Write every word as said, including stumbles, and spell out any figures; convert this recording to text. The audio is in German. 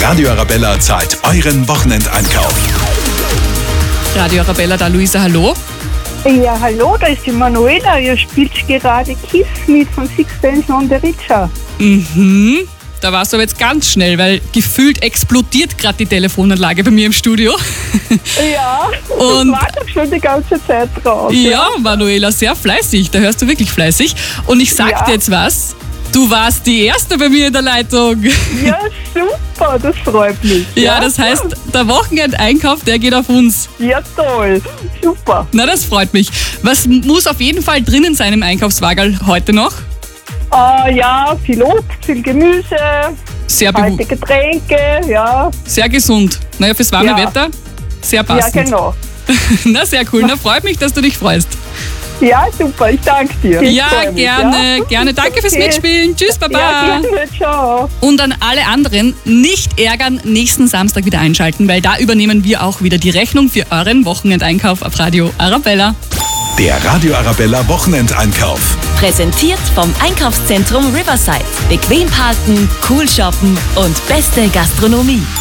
Radio Arabella zahlt euren Wochenendeinkauf. Radio Arabella, da Luisa, hallo. Ja, hallo, da ist die Manuela. Ihr spielt gerade Kiss mit von Sixpence None the Richer. Mhm. Da warst du aber jetzt ganz schnell, weil gefühlt explodiert gerade die Telefonanlage bei mir im Studio. Ja, Und ich war doch schon die ganze Zeit drauf. ja, Manuela, sehr fleißig. Da hörst du wirklich fleißig. Und ich sag Ja. dir jetzt was. Du warst die Erste bei mir in der Leitung. Ja, super, das freut mich. Ja, das heißt, der Wochenendeinkauf, der geht auf uns. Ja, toll, super. Na, das freut mich. Was muss auf jeden Fall drinnen sein im Einkaufswagen heute noch? Äh, ja, viel Obst, viel Gemüse, Sehr, kalte bewu- Getränke, ja. sehr gesund. Naja, fürs warme Ja. Wetter sehr Ja, passend. genau. Na, sehr cool. Na, freut mich, dass du dich freust. Ja, super, ich danke dir. Ich Ja, freu mich, gerne, ja. gerne. Danke fürs Okay. Mitspielen. Tschüss, Baba. Ja, gerne, ciao. Und an alle anderen, nicht ärgern, nächsten Samstag wieder einschalten, weil da übernehmen wir auch wieder die Rechnung für euren Wochenendeinkauf auf Radio Arabella. Der Radio Arabella Wochenendeinkauf. Präsentiert vom Einkaufszentrum Riverside. Bequem parken, cool shoppen und beste Gastronomie.